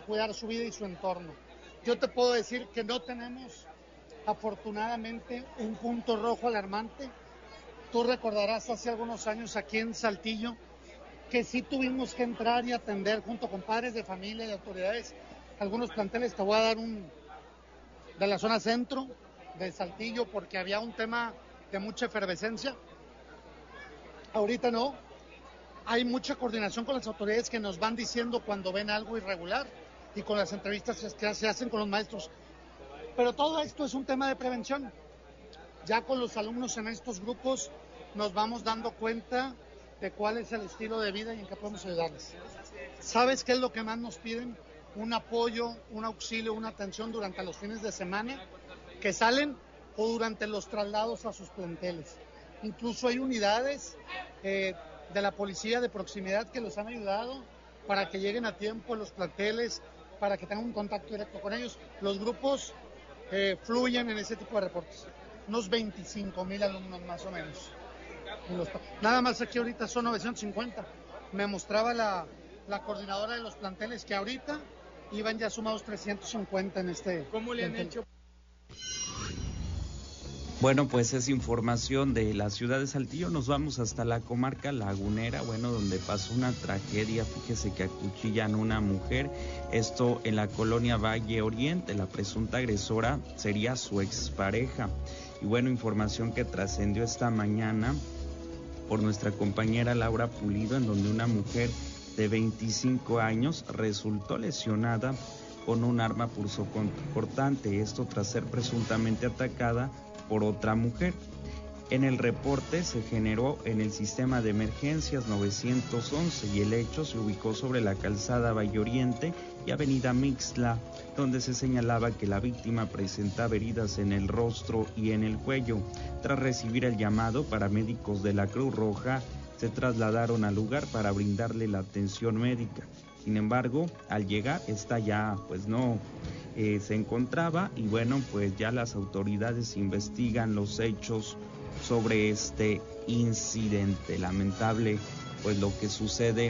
cuidar su vida y su entorno. Yo te puedo decir que no tenemos, afortunadamente, un punto rojo alarmante. Tú recordarás hace algunos años aquí en Saltillo que sí tuvimos que entrar y atender junto con padres de familia y autoridades algunos planteles. Te voy a dar de la zona centro de Saltillo porque había un tema de mucha efervescencia. Ahorita no. Hay mucha coordinación con las autoridades que nos van diciendo cuando ven algo irregular y con las entrevistas que se hacen con los maestros. Pero todo esto es un tema de prevención. Ya con los alumnos en estos grupos nos vamos dando cuenta de cuál es el estilo de vida y en qué podemos ayudarles. ¿Sabes qué es lo que más nos piden? Un apoyo, un auxilio, una atención durante los fines de semana que salen o durante los traslados a sus planteles. Incluso hay unidades de la policía de proximidad que los han ayudado para que lleguen a tiempo a los planteles, para que tengan un contacto directo con ellos. Los grupos fluyen en ese tipo de reportes. Unos 25,000 alumnos más o menos. Nada más aquí ahorita son 950. Me mostraba la coordinadora de los planteles que ahorita iban ya sumados 350 en este. ¿Cómo le han hecho? Bueno, pues es información de la ciudad de Saltillo. Nos vamos hasta la comarca lagunera, donde pasó una tragedia. Fíjese que acuchillan a una mujer, esto en la colonia Valle Oriente. La presunta agresora sería su expareja. Y información que trascendió esta mañana por nuestra compañera Laura Pulido, en donde una mujer de 25 años resultó lesionada con un arma punzocortante, esto tras ser presuntamente atacada por otra mujer. En el reporte se generó en el sistema de emergencias 911 y el hecho se ubicó sobre la calzada Valle Oriente y avenida Mixtla, donde se señalaba que la víctima presentaba heridas en el rostro y en el cuello. Tras recibir el llamado, paramédicos de la Cruz Roja se trasladaron al lugar para brindarle la atención médica. Sin embargo, al llegar, esta ya no se encontraba y ya las autoridades investigan los hechos sobre este incidente. Lamentable lo que sucede